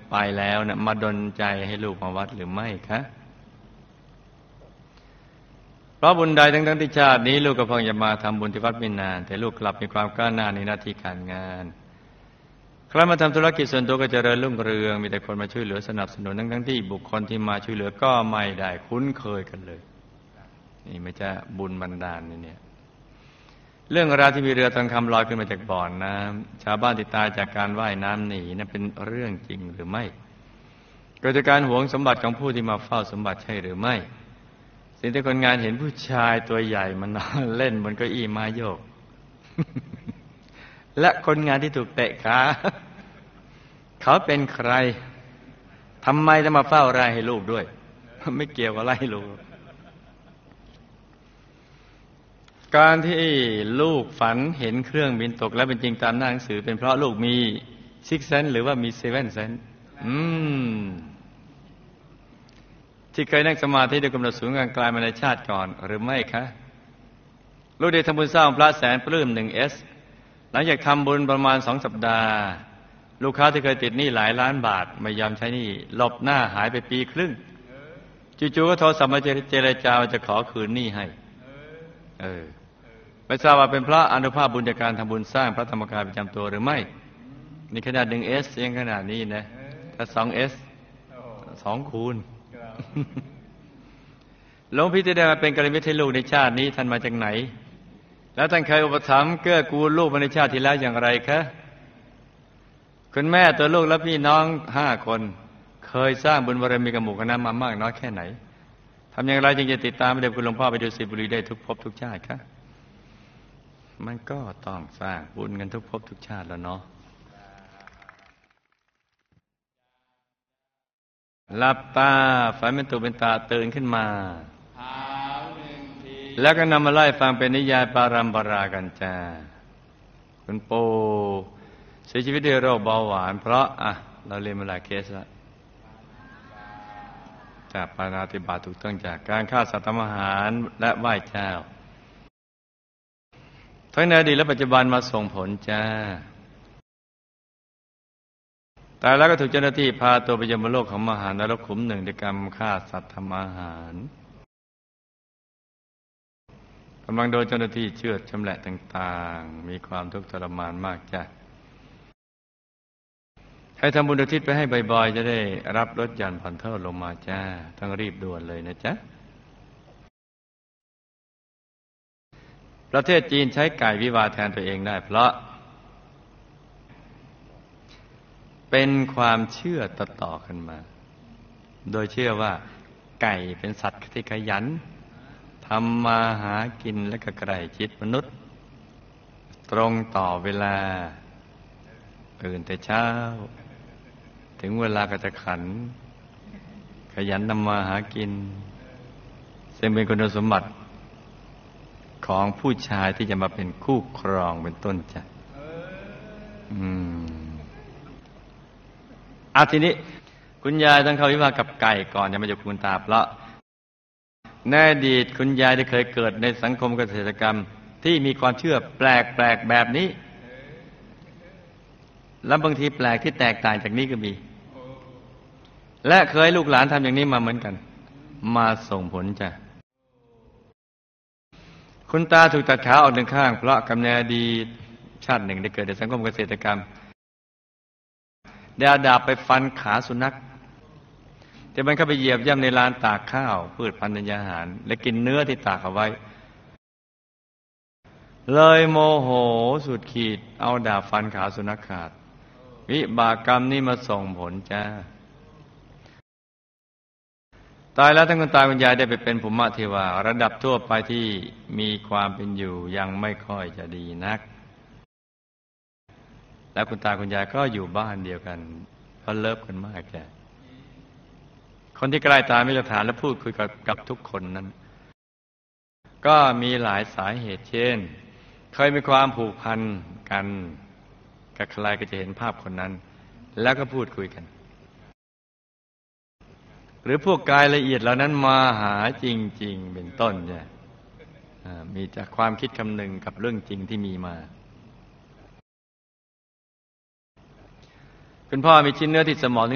ไปแล้วนะมาดลใจให้ลูกมาวัดหรือไม่คะเพราะบุญใดทั้งที่ชาตินี้ลูกก็เพิ่งจะมาทำบุญที่วัดไม่นานแต่ลูกกลับมีความก้าวหน้าในหน้าที่การงานครั้นมาทำธุรกิจส่วนตัวก็เจริญรุ่งเรืองมีแต่คนมาช่วยเหลือสนับสนุนทั้งที่บุคคลที่มาช่วยเหลือก็ไม่ได้คุ้นเคยกันเลยนี่ไม่ใช่บุญบันดาลเนี่ยเรื่องราวที่มีเรือทองคำลอยขึ้นมาจากบ่อน้ำชาวบ้านที่ตายจากการว่ายน้ำหนีนั้นเป็นเรื่องจริงหรือไม่เกิดจากการหวงสมบัติของผู้ที่มาเฝ้าสมบัติใช่หรือไม่สิ่งที่คนงานเห็นผู้ชายตัวใหญ่มันนอนเล่นบนเก้าอี้ไม้โยก และคนงานที่ถูกเตะขาเขาเป็นใครทำไมจะมาเฝ้าไร่ให้ลูกด้วยไม่เกี่ยวกับไร่ให้ลูกการที่ลูกฝันเห็นเครื่องบินตกและเป็นจริงตามหน้าหนังสือเป็นเพราะลูกมีซิกเซนส์หรือว่ามีเซเว่นเซนส์ที่เคยนั่งสมาธิด้วยกำหนดสูงกลางมาในชาติก่อนหรือไม่คะลูกได้ทำบุญสร้างพระแสนปลื้ม 1S หลังจากทำบุญประมาณ2 สัปดาห์ลูกค้าที่เคยติดหนี้หลายล้านบาทไม่ยอมใช้หนี้หลบหน้าหายไปปีครึ่งจู่ๆก็โทรศัพท์มาเจรจาจะขอคืนหนี้ให้ไม่ทราบว่าเป็นเพราะอานุภาพบุญจากการทำบุญสร้างพระธรรมกายประจำตัวหรือไม่นี่ขนาด 1S ยังขนาดนี้นะถ้า 2S 2 คูณ หลวงพี่ที่ได้มาเป็นกัลยาณมิตรให้ลูกในชาตินี้ท่านมาจากไหนแล้วท่านเคยอุปถัมภ์เกื้อกูลลูกมาในชาติที่แล้วอย่างไรคะคุณแม่ตัวลูกและพี่น้อง5 คนเคยสร้างบุญบารมีกับหมู่คณะมามากน้อยแค่ไหนทำอย่างไรจึงจะติดตามไปเด็กคุณหลวงพ่อไปดูสิบุรีได้ทุกภพทุกชาติคะมันก็ต้องสร้างบุญกันทุกภพทุกชาติแล้วเนาะหลับตาฝันเป็นตุเป็นตาตื่นขึ้นมาแล้วก็นำมาไล่ฟังเป็นนิยายปารัมปรากันจ้าคุณปู่เสียชีวิตด้วยโรคเบาหวานเพราะเราเรียนมาหลายเคสแล้วจากปาณาติบาตถูกต้องจากการฆ่าสัตว์ทำอาหารและไหว้เจ้าทั้งในอดีตและปัจจุบันมาส่งผลจ้าตายแล้วก็ถูกเจ้าหน้าที่พาตัวไปยมโลกของมหานรกขุม1ด้วยกรรมฆ่าสัตว์ทำอาหารกำลังโดนเจ้าหน้าที่เชือดชำแหละต่างๆมีความทุกข์ทรมานมากจ้ะให้ทำบุญอุทิศไปให้บ่อยๆจะได้รับลดหย่อนผ่อนโทษลงมาจ้าต้องรีบด่วนเลยนะจ๊ะประเทศจีนใช้ไก่วิวาห์แทนตัวเองได้เพราะเป็นความเชื่อต่อๆกันมาโดยเชื่อว่าไก่เป็นสัตว์ที่ขยันทำมาหากินและก็ใกล้ชิดมนุษย์ตรงต่อเวลาตื่นแต่เช้าถึงเวลาก็จะขันขยันทำมาหากินซึ่งเป็นคุณสมบัติของผู้ชายที่จะมาเป็นคู่ครองเป็นต้นจ้ะทีนี้คุณยายต้องเข้าวิวาห์กับไก่ก่อนจะมาอยู่คุณตาเพราะในอดีตคุณยายได้เคยเกิดในสังคมเกษตรกรรมที่มีความเชื่อแปลกๆแบบนี้และบางทีแปลกที่แตกต่างจากนี้ก็มีและเคยลูกหลานทำอย่างนี้มาเหมือนกันมาส่งผลจ้ะคุณตาถูกตัดขาออก1 ข้างเพราะกำเนิดอดีตชาติหนึ่งได้เกิดในสังคมเกษตรกรรมได้เอาดาบไปฟันขาสุนัขแต่มันเข้าไปเหยียบย่ำในลานตากข้าวพืชพันธุ์ธัญญาหารและกินเนื้อที่ตากเอาไว้เลยโมโหสุดขีดเอาดาบฟันขาสุนัขขาดวิบากกรรมนี้มาส่งผลจ้าตายแล้วทั้งคุณตาคุณยายได้ไปเป็นภูมิเทวาระดับทั่วไปที่มีความเป็นอยู่ยังไม่ค่อยจะดีนักแล้วคุณตาคุณยายก็อยู่บ้านเดียวกันเพราะเลิฟกันมากจ้ะคนที่ใกล้ตายไม่จะถามและพูดคุยกับทุกคนนั้นก็มีหลายสาเหตุเช่นเคยมีความผูกพันกันกับใครก็จะเห็นภาพคนนั้นแล้วก็พูดคุยกันหรือพวกกายละเอียดเหล่านั้นมาหาจริงๆเป็นต้นเนี่ยมีจากความคิดคำนึงกับเรื่องจริงที่มีมาคุณพ่อมีชิ้นเนื้อที่สมอง